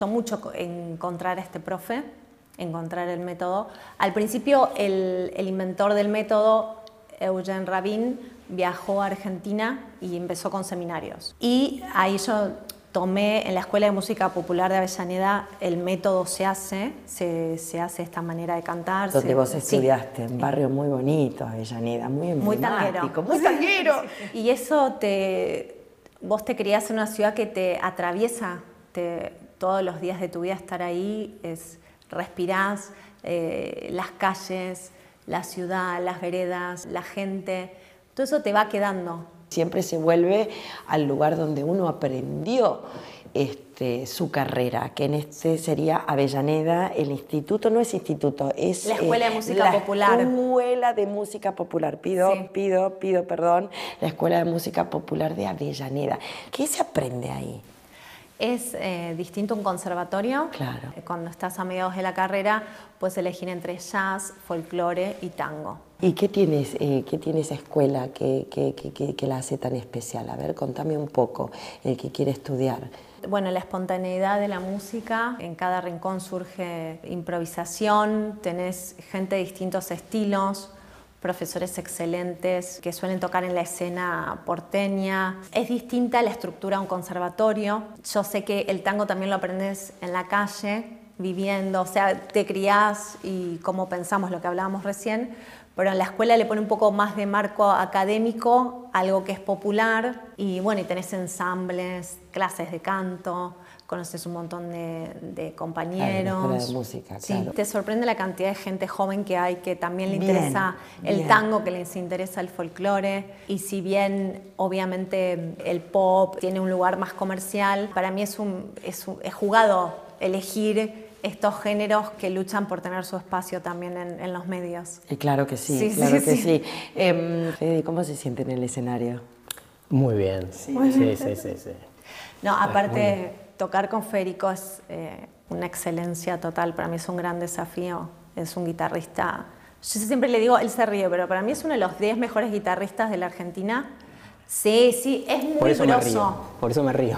Mucho encontrar este profe, encontrar el método. Al principio el inventor del método, Eugene Rabin, viajó a Argentina y empezó con seminarios. Y ahí yo tomé en la Escuela de Música Popular de Avellaneda el método se hace esta manera de cantar. Donde vos estudiaste, un barrio muy bonito, Avellaneda, muy emblemático, muy tanguero. Y eso vos te criás en una ciudad que te atraviesa, todos los días de tu vida estar ahí, respirás las calles, la ciudad, las veredas, la gente, todo eso te va quedando. Siempre se vuelve al lugar donde uno aprendió su carrera, que en este sería Avellaneda, el instituto, no es instituto, es la Escuela de Música Popular. La Escuela de Música Popular, pido perdón, la Escuela de Música Popular de Avellaneda. ¿Qué se aprende ahí? Es distinto a un conservatorio. Claro. Cuando estás a mediados de la carrera, puedes elegir entre jazz, folclore y tango. ¿Y qué tiene esa escuela que la hace tan especial? A ver, contame un poco, el que quiere estudiar. Bueno, la espontaneidad de la música, en cada rincón surge improvisación, tenés gente de distintos estilos, profesores excelentes que suelen tocar en la escena porteña. Es distinta la estructura de un conservatorio. Yo sé que el tango también lo aprendes en la calle, viviendo, o sea, te criás y como pensamos, lo que hablábamos recién, pero en la escuela le pone un poco más de marco académico, algo que es popular, y bueno, y tenés ensambles, clases de canto, conoces un montón de compañeros. Claro, la escuela de música, claro. Sí, te sorprende la cantidad de gente joven que hay que también le interesa el tango, que les interesa el folclore, y si bien obviamente el pop tiene un lugar más comercial, para mí es jugado elegir estos géneros que luchan por tener su espacio también en los medios. Claro que sí, claro que sí. Fede, ¿cómo se siente en el escenario? Muy bien, sí. No, aparte, tocar con Federico es una excelencia total, para mí es un gran desafío, es un guitarrista, yo siempre le digo, él se ríe, pero para mí es uno de los 10 mejores guitarristas de la Argentina. Sí, es muy groso. Por eso me río.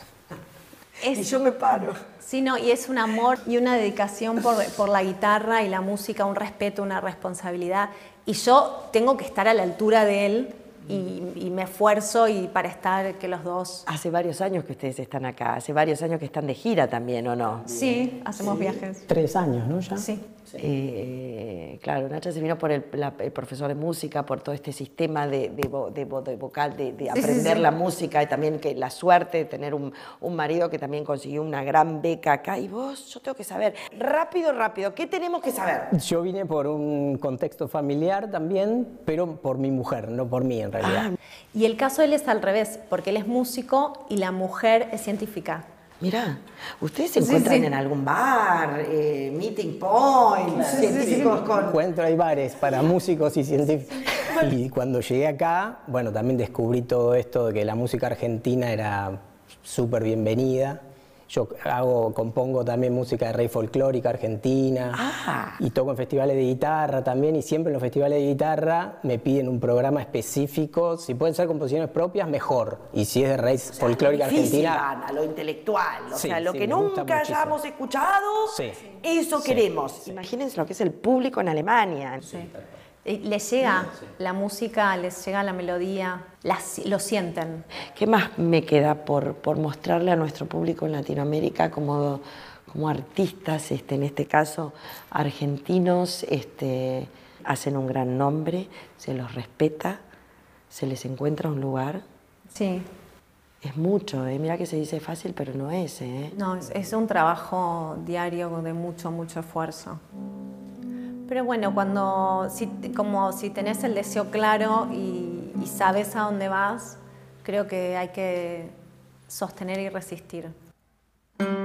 Y yo me paro. Sí, no, y es un amor y una dedicación por la guitarra y la música, un respeto, una responsabilidad. Y yo tengo que estar a la altura de él y me esfuerzo para estar que los dos... Hace varios años que ustedes están acá, hace varios años que están de gira también, ¿o no? Sí, hacemos viajes. 3 años, ¿no? ¿Ya? Sí. Claro, Nacha se vino por el profesor de música, por todo este sistema de vocal, de aprender la música, y también la suerte de tener un marido que también consiguió una gran beca acá. Y vos, yo tengo que saber, rápido, ¿qué tenemos que saber? Yo vine por un contexto familiar también, pero por mi mujer, no por mí en realidad. Y el caso de él es al revés, porque él es músico y la mujer es científica. Mirá, ¿ustedes se encuentran en algún bar, meeting point, científicos con...? Encuentro, hay bares para músicos y científicos. Y cuando llegué acá, bueno, también descubrí todo esto de que la música argentina era súper bienvenida. Yo compongo también música de raíz folclórica argentina y toco en festivales de guitarra también, y siempre en los festivales de guitarra me piden un programa específico. Si pueden ser composiciones propias, mejor. Y si es de raíz folclórica argentina... a lo intelectual, o sea, lo que me gusta nunca muchísimo. hayamos escuchado, eso queremos. Imagínense lo que es el público en Alemania. Sí. Les llega la música, les llega la melodía, lo sienten. ¿Qué más me queda por mostrarle a nuestro público en Latinoamérica como artistas, en este caso argentinos, hacen un gran nombre, se los respeta, se les encuentra un lugar? Sí. Es mucho, Mirá que se dice fácil, pero no es, No, es un trabajo diario de mucho esfuerzo. Pero bueno, si tenés el deseo claro y sabes a dónde vas, creo que hay que sostener y resistir.